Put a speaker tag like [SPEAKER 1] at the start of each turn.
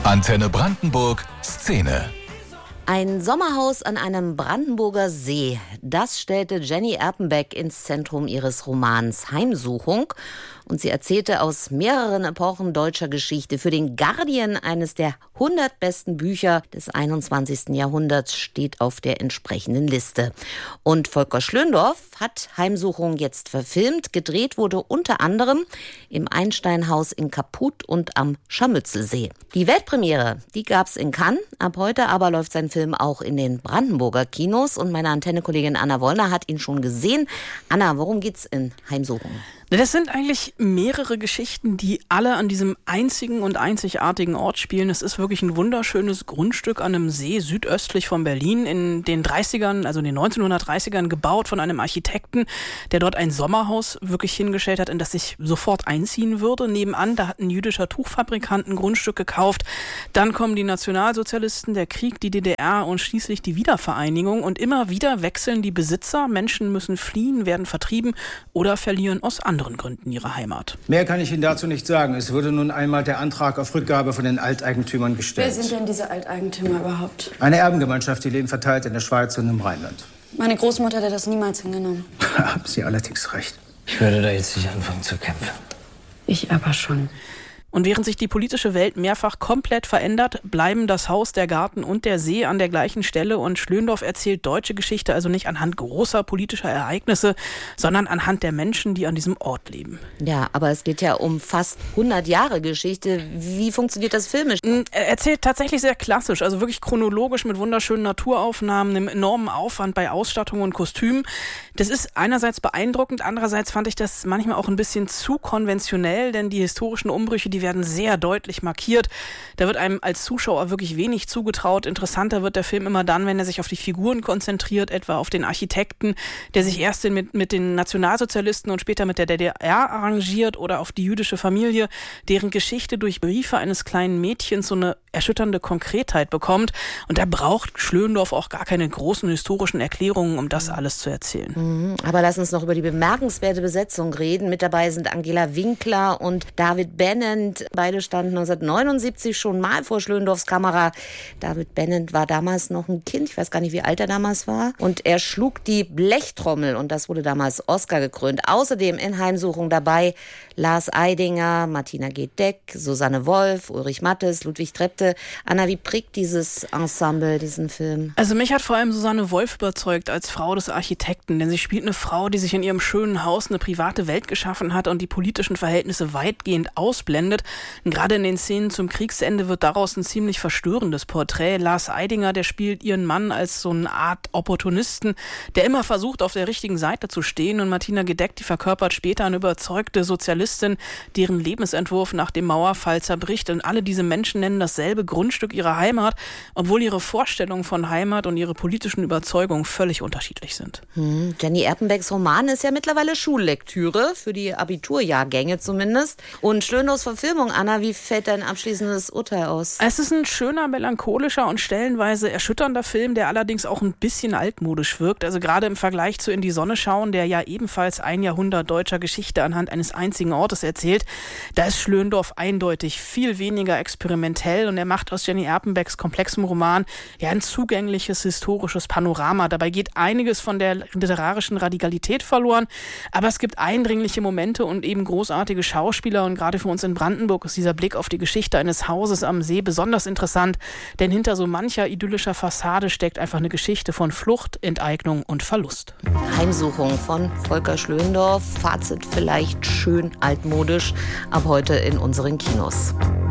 [SPEAKER 1] Antenne Brandenburg Szene.
[SPEAKER 2] Ein Sommerhaus an einem Brandenburger See, das stellte Jenny Erpenbeck ins Zentrum ihres Romans Heimsuchung. Und sie erzählte aus mehreren Epochen deutscher Geschichte. Für den Guardian eines der 100 besten Bücher des 21. Jahrhunderts steht auf der entsprechenden Liste. Und Volker Schlöndorff hat Heimsuchung jetzt verfilmt. Gedreht wurde unter anderem im Einsteinhaus in Kaputt und am Scharmützelsee. Die Weltpremiere, die gab's in Cannes. Ab heute aber läuft sein Film auch in den Brandenburger Kinos. Und meine Antenne-Kollegin Anna Wollner hat ihn schon gesehen. Anna, worum geht's in Heimsuchung?
[SPEAKER 3] Das sind eigentlich mehrere Geschichten, die alle an diesem einzigen und einzigartigen Ort spielen. Es ist wirklich ein wunderschönes Grundstück an einem See südöstlich von Berlin in den 30ern, also in den 1930ern gebaut von einem Architekten, der dort ein Sommerhaus wirklich hingestellt hat, in das ich sofort einziehen würde. Nebenan, da hat ein jüdischer Tuchfabrikant ein Grundstück gekauft. Dann kommen die Nationalsozialisten, der Krieg, die DDR und schließlich die Wiedervereinigung. Und immer wieder wechseln die Besitzer. Menschen müssen fliehen, werden vertrieben oder verlieren aus anderen Gründen ihre Heimat.
[SPEAKER 4] Mehr kann ich Ihnen dazu nicht sagen. Es wurde nun einmal der Antrag auf Rückgabe von den Alteigentümern gestellt.
[SPEAKER 5] Wer sind denn diese Alteigentümer überhaupt?
[SPEAKER 4] Eine Erbengemeinschaft, die leben verteilt in der Schweiz und im Rheinland.
[SPEAKER 5] Meine Großmutter hätte das niemals hingenommen.
[SPEAKER 4] Haben Sie allerdings recht.
[SPEAKER 6] Ich würde da jetzt nicht anfangen zu kämpfen.
[SPEAKER 5] Ich aber schon.
[SPEAKER 3] Und während sich die politische Welt mehrfach komplett verändert, bleiben das Haus, der Garten und der See an der gleichen Stelle. Und Schlöndorff erzählt deutsche Geschichte also nicht anhand großer politischer Ereignisse, sondern anhand der Menschen, die an diesem Ort leben.
[SPEAKER 2] Ja, aber es geht ja um fast 100 Jahre Geschichte. Wie funktioniert das filmisch?
[SPEAKER 3] Er erzählt tatsächlich sehr klassisch, also wirklich chronologisch mit wunderschönen Naturaufnahmen, einem enormen Aufwand bei Ausstattung und Kostümen. Das ist einerseits beeindruckend, andererseits fand ich das manchmal auch ein bisschen zu konventionell, denn die historischen Umbrüche, die werden sehr deutlich markiert. Da wird einem als Zuschauer wirklich wenig zugetraut. Interessanter wird der Film immer dann, wenn er sich auf die Figuren konzentriert, etwa auf den Architekten, der sich erst mit den Nationalsozialisten und später mit der DDR arrangiert, oder auf die jüdische Familie, deren Geschichte durch Briefe eines kleinen Mädchens so eine erschütternde Konkretheit bekommt. Und da braucht Schlöndorff auch gar keine großen historischen Erklärungen, um das alles zu erzählen.
[SPEAKER 2] Aber lass uns noch über die bemerkenswerte Besetzung reden. Mit dabei sind Angela Winkler und David Bennent. Beide standen 1979 schon mal vor Schlöndorffs Kamera. David Bennent war damals noch ein Kind. Ich weiß gar nicht, wie alt er damals war. Und er schlug die Blechtrommel und das wurde damals Oscar gekrönt. Außerdem in Heimsuchung dabei Lars Eidinger, Martina Gedeck, Susanne Wolf, Ulrich Mattes, Ludwig Trepte. Anna, wie prägt dieses Ensemble diesen Film?
[SPEAKER 3] Also mich hat vor allem Susanne Wolf überzeugt als Frau des Architekten, denn sie spielt eine Frau, die sich in ihrem schönen Haus eine private Welt geschaffen hat und die politischen Verhältnisse weitgehend ausblendet. Und gerade in den Szenen zum Kriegsende wird daraus ein ziemlich verstörendes Porträt. Lars Eidinger, der spielt ihren Mann als so eine Art Opportunisten, der immer versucht, auf der richtigen Seite zu stehen. Und Martina Gedeck, die verkörpert später eine überzeugte Sozialistin, deren Lebensentwurf nach dem Mauerfall zerbricht. Und alle diese Menschen nennen dasselbe Grundstück ihrer Heimat, obwohl ihre Vorstellungen von Heimat und ihre politischen Überzeugungen völlig unterschiedlich sind.
[SPEAKER 2] Jenny Erpenbecks Roman ist ja mittlerweile Schullektüre, für die Abiturjahrgänge zumindest. Und Schlöndorffs Verfilmung, Anna, wie fällt dein abschließendes Urteil aus?
[SPEAKER 3] Es ist ein schöner, melancholischer und stellenweise erschütternder Film, der allerdings auch ein bisschen altmodisch wirkt. Also gerade im Vergleich zu In die Sonne schauen, der ja ebenfalls ein Jahrhundert deutscher Geschichte anhand eines einzigen Ortes erzählt, da ist Schlöndorff eindeutig viel weniger experimentell und er macht aus Jenny Erpenbecks komplexem Roman ja ein zugängliches historisches Panorama. Dabei geht einiges von der literarischen Radikalität verloren, aber es gibt eindringliche Momente und eben großartige Schauspieler, und gerade für uns in Brandenburg ist dieser Blick auf die Geschichte eines Hauses am See besonders interessant, denn hinter so mancher idyllischer Fassade steckt einfach eine Geschichte von Flucht, Enteignung und Verlust.
[SPEAKER 2] Heimsuchung von Volker Schlöndorff. Fazit vielleicht schön altmodisch, ab heute in unseren Kinos.